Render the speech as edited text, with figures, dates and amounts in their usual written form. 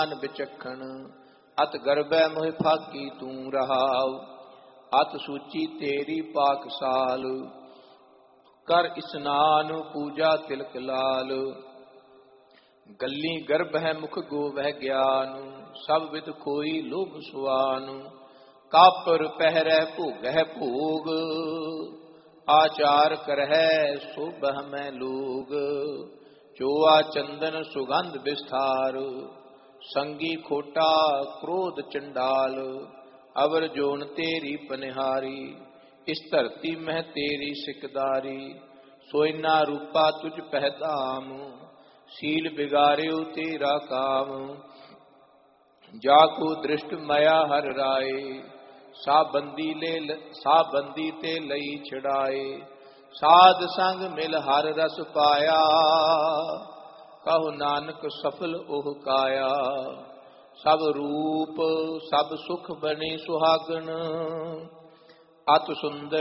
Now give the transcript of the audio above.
बिचखण अत गर्भै मोह फाकी तू रहाव। अत सूची तेरी पाकसाल कर स्नान पूजा तिलक लाल। गली गर्भ है मुख गो वह ज्ञान सब विद कोई लोभ सुआन। कापर पहरै भोगै भोग आचार करहै शोभह में लोग। चोआ चंदन सुगंध विस्तार संगी खोटा क्रोध चंडाल। अवर जोन तेरी पनिहारी इस धरती में तेरी सिकदारी। सोइना रूपा तुझ पहदाम शील बिगाड़्यो तेरा काम। जाको दृष्ट मया हर राय सा बंदी ते लई छड़ाए। साध संग मिल हर रस पाया कहो नानक सफल ओह काया। सब रूप सब सुख बने सुहागन अत सुंदर